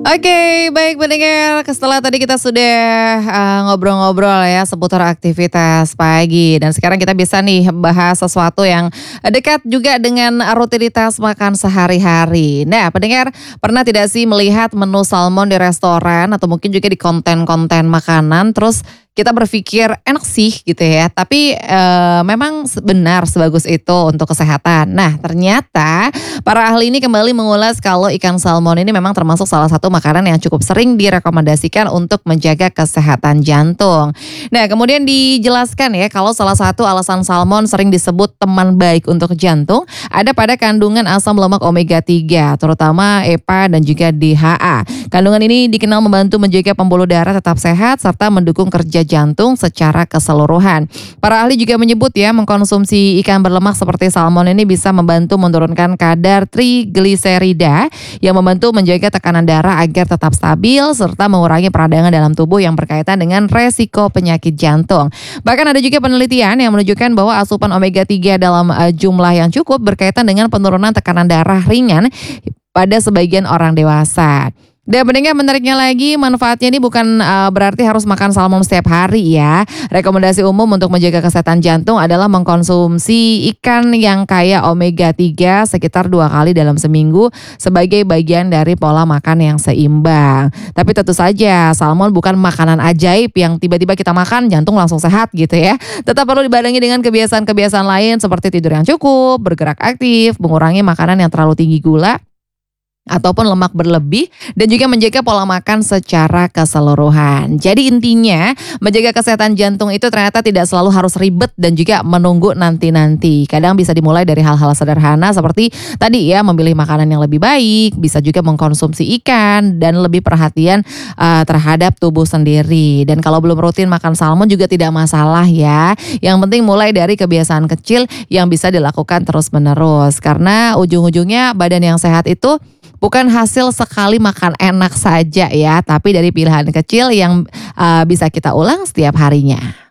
Oke, baik pendengar. Setelah tadi kita sudah ngobrol-ngobrol ya seputar aktivitas pagi. Dan sekarang kita bisa nih bahas sesuatu yang dekat juga dengan rutinitas makan sehari-hari. Nah, pendengar, pernah tidak sih melihat menu salmon di restoran atau mungkin juga di konten-konten makanan, terus kita berpikir enak sih gitu ya, tapi memang benar sebagus itu untuk kesehatan. Nah, ternyata para ahli ini kembali mengulas kalau ikan salmon ini memang termasuk salah satu makanan yang cukup sering direkomendasikan untuk menjaga kesehatan jantung. Nah, kemudian dijelaskan ya kalau salah satu alasan salmon sering disebut teman baik untuk jantung ada pada kandungan asam lemak omega 3, terutama EPA dan juga DHA. Kandungan ini dikenal membantu menjaga pembuluh darah tetap sehat serta mendukung kerja jantung secara keseluruhan. Para ahli juga menyebut ya, mengkonsumsi ikan berlemak seperti salmon ini bisa membantu menurunkan kadar trigliserida yang membantu menjaga tekanan darah agar tetap stabil serta mengurangi peradangan dalam tubuh yang berkaitan dengan resiko penyakit jantung. Bahkan ada juga penelitian yang menunjukkan bahwa asupan omega 3 dalam jumlah yang cukup berkaitan dengan penurunan tekanan darah ringan pada sebagian orang dewasa. Dan pendengar, menariknya lagi, manfaatnya ini bukan berarti harus makan salmon setiap hari ya. Rekomendasi umum untuk menjaga kesehatan jantung adalah mengkonsumsi ikan yang kaya omega 3 sekitar 2 kali dalam seminggu sebagai bagian dari pola makan yang seimbang. Tapi tentu saja salmon bukan makanan ajaib yang tiba-tiba kita makan jantung langsung sehat gitu ya. Tetap perlu dibarengi dengan kebiasaan-kebiasaan lain seperti tidur yang cukup, bergerak aktif, mengurangi makanan yang terlalu tinggi gula ataupun lemak berlebih, dan juga menjaga pola makan secara keseluruhan. Jadi intinya menjaga kesehatan jantung itu ternyata tidak selalu harus ribet dan juga menunggu nanti-nanti. Kadang bisa dimulai dari hal-hal sederhana seperti tadi ya, memilih makanan yang lebih baik, bisa juga mengkonsumsi ikan dan lebih perhatian terhadap tubuh sendiri. Dan kalau belum rutin makan salmon juga tidak masalah ya. Yang penting mulai dari kebiasaan kecil yang bisa dilakukan terus-menerus. Karena ujung-ujungnya badan yang sehat itu bukan hasil sekali makan enak saja ya, tapi dari pilihan kecil yang bisa kita ulang setiap harinya.